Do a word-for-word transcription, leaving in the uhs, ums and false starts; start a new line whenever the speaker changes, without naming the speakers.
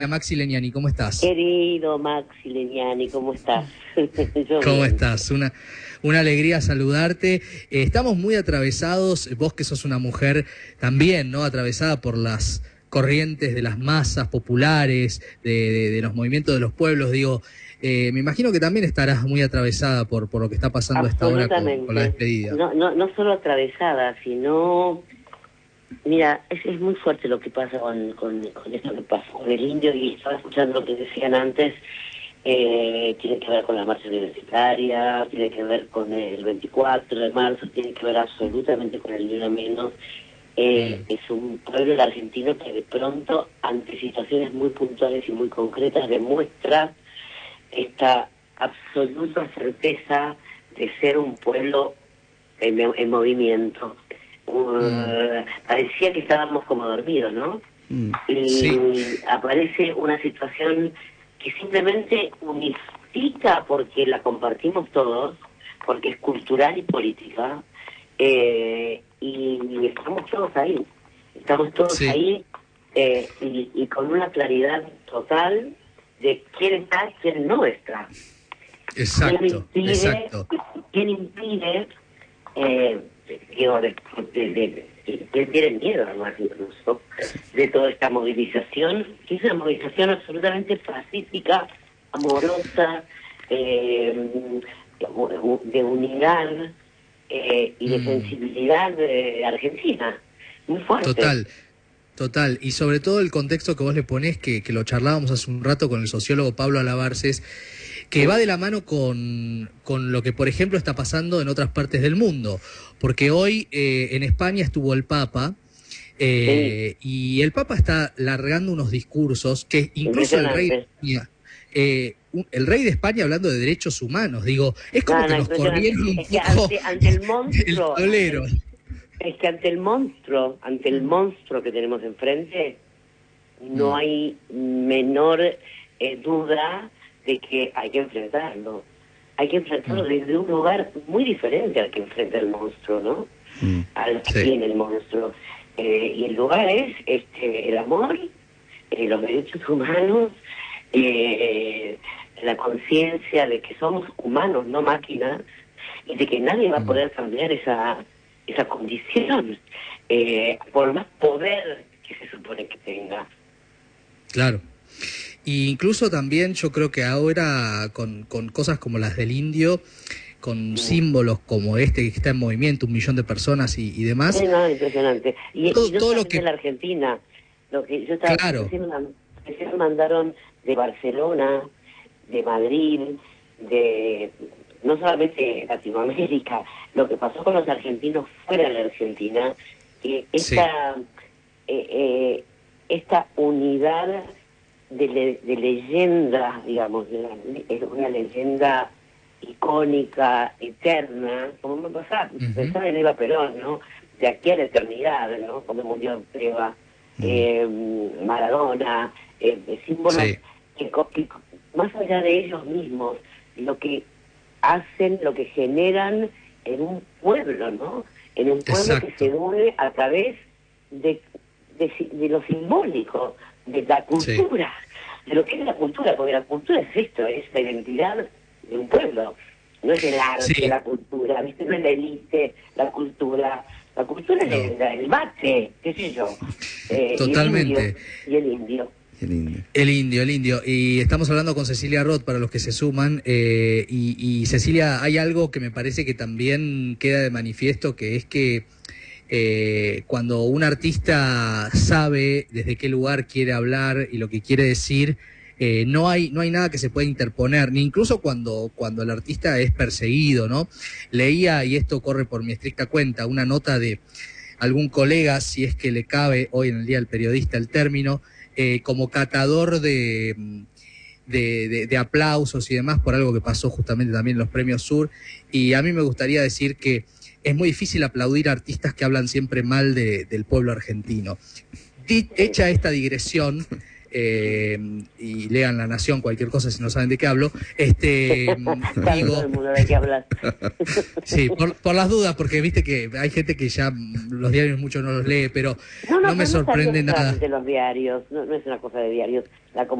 Maxi Leniani, ¿cómo estás?
Querido Maxi Leniani, ¿cómo estás?
¿Cómo bien. estás? Una, una alegría saludarte. Eh, estamos muy atravesados, vos que sos una mujer también, ¿no? Atravesada por las corrientes de las masas populares, de, de, de los movimientos de los pueblos, digo, eh, me imagino que también estarás muy atravesada por, por lo que está pasando a esta hora con, con la despedida.
No, no, no solo atravesada, sino... Mira, es, es muy fuerte lo que pasa con, con, con esto que pasó con el indio, y estaba escuchando lo que decían antes. Eh, tiene que ver con la marcha universitaria, tiene que ver con el veinticuatro de marzo, tiene que ver absolutamente con el Ni Una Menos. Eh, mm. Es un pueblo, el argentino, que de pronto, ante situaciones muy puntuales y muy concretas, demuestra esta absoluta certeza de ser un pueblo en, en movimiento. Uh, mm. Parecía que estábamos como dormidos, ¿no? Mm. Y sí. Aparece una situación que simplemente unifica, porque la compartimos todos, porque es cultural y política, eh, y, y estamos todos ahí, estamos todos sí. ahí, eh, y, y con una claridad total de quién está y quién no está.
Exacto,
¿Quién impide,
exacto.
¿quién impide eh, digo, de, de, de, de, de tienen miedo además incluso de toda esta movilización, que es una movilización absolutamente pacífica, amorosa, eh, de unidad eh, y de mm. sensibilidad eh, argentina, muy fuerte.
Total. Total, y sobre todo el contexto que vos le ponés, que, que lo charlábamos hace un rato con el sociólogo Pablo Alabarces, que va de la mano con, con lo que, por ejemplo, está pasando en otras partes del mundo. Porque hoy eh, en España estuvo el Papa, eh, sí. y el Papa está largando unos discursos que incluso el rey de España, eh, el rey de España hablando de derechos humanos, digo, es como no, que no, nos corrieron un
es
poco
ante, ante el, monstruo,
el tablero.
Es que ante el monstruo, ante el monstruo que tenemos enfrente, no mm. hay menor eh, duda de que hay que enfrentarlo. Hay que enfrentarlo mm. desde un lugar muy diferente al que enfrenta el monstruo, ¿no? Mm. Al que sí. tiene el monstruo. Eh, y el lugar es este el amor, eh, los derechos humanos, eh, la conciencia de que somos humanos, no máquinas, y de que nadie va a poder cambiar esa esa condición, eh, por más poder que se supone que tenga.
Claro. Y incluso también yo creo que ahora con, con cosas como las del indio, con sí. símbolos como este que está en movimiento, un millón de personas y, y demás.
Sí, no, impresionante. Y, todo, y todo lo que en la Argentina, lo que yo estaba
claro.
diciendo, me mandaron de Barcelona, de Madrid, de no solamente Latinoamérica, lo que pasó con los argentinos fuera de la Argentina, eh, esta sí. eh, eh, esta unidad de, le, de leyenda, digamos, de la, es una leyenda icónica, eterna, como me pasaba, uh-huh. pensaba en Eva Perón, ¿no? De aquí a la eternidad, ¿no? Como murió Eva, uh-huh. eh, Maradona, eh, símbolos sí. que, que más allá de ellos mismos, lo que hacen, lo que generan en un pueblo, ¿no? En un pueblo Exacto. que se une a través de, de, de lo simbólico, de la cultura, sí. de lo que es la cultura, porque la cultura es esto, es la identidad de un pueblo, no es el arte, sí. la cultura, ¿viste? No es la élite, la cultura, la cultura no. es el, el mate, qué sé yo. Eh,
Totalmente.
Y el indio. Y el
El
indio.
indio. El indio, el indio. Y estamos hablando con Cecilia Roth, para los que se suman. Eh, y, y Cecilia, hay algo que me parece que también queda de manifiesto, que es que eh, cuando un artista sabe desde qué lugar quiere hablar y lo que quiere decir, eh, no hay no hay nada que se pueda interponer, ni incluso cuando, cuando el artista es perseguido, ¿no? Leía, y esto corre por mi estricta cuenta, una nota de algún colega, si es que le cabe hoy en el Día del Periodista el término, Eh, como catador de, de, de, de aplausos y demás por algo que pasó justamente también en los Premios Sur, y a mí me gustaría decir que es muy difícil aplaudir a artistas que hablan siempre mal de, del pueblo argentino. Di, hecha esta digresión, eh, y lean La Nación, cualquier cosa si no saben de qué hablo, este digo,
todo el mundo de qué hablar.
Sí, por, por las dudas, porque viste que hay gente que ya los diarios mucho no los lee, pero no, no, no me sorprende nada
de los diarios, no, no es una cosa de diarios, la